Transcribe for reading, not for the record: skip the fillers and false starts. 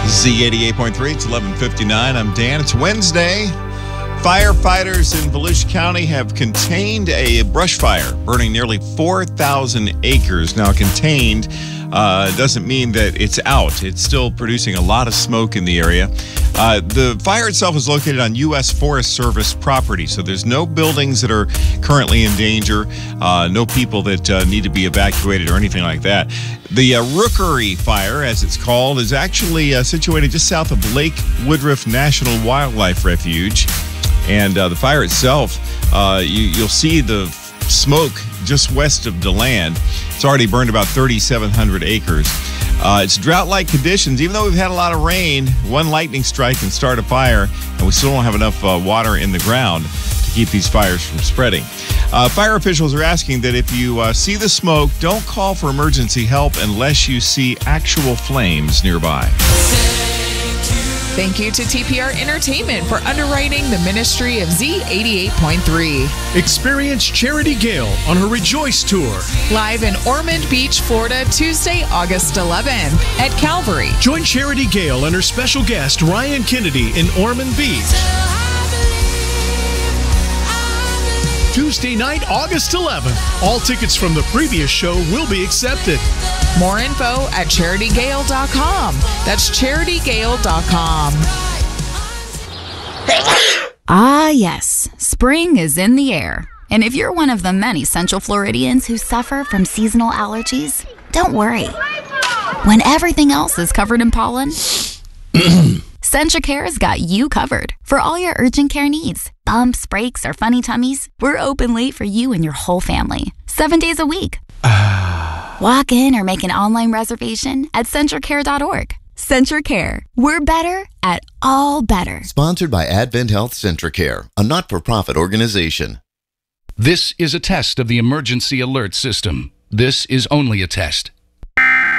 Z88.3, it's 11:59. I'm Dan. It's Wednesday. Firefighters in Volusia County have contained a brush fire burning nearly 4,000 acres. Now, contained doesn't mean that it's out. It's still producing a lot of smoke in the area. The fire itself is located on U.S. Forest Service property, so there's no buildings that are currently in danger, no people that need to be evacuated or anything like that. The Rookery Fire, as it's called, is actually situated just south of Lake Woodruff National Wildlife Refuge. And the fire itself, you'll see the smoke just west of DeLand. It's already burned about 3,700 acres. It's drought-like conditions. Even though we've had a lot of rain, one lightning strike can start a fire, and we still don't have enough water in the ground to keep these fires from spreading. Fire officials are asking that if you see the smoke, don't call for emergency help unless you see actual flames nearby. Thank you to TPR Entertainment for underwriting the ministry of Z88.3. Experience Charity Gale on her Rejoice Tour. Live in Ormond Beach, Florida, Tuesday, August 11th at Calvary. Join Charity Gale and her special guest, Ryan Kennedy, in Ormond Beach. Tuesday night, August 11th. All tickets from the previous show will be accepted. More info at CharityGale.com. That's CharityGale.com. Ah, yes. Spring is in the air. And if you're one of the many Central Floridians who suffer from seasonal allergies, don't worry. When everything else is covered in pollen, CentraCare's got you covered for all your urgent care needs. Bumps, breaks, or funny tummies, we're open late for you and your whole family. 7 days a week. Walk in or make an online reservation at CentraCare.org. CentraCare. We're better at all better. Sponsored by Advent Health CentraCare, a not-for-profit organization. This is a test of the emergency alert system. This is only a test.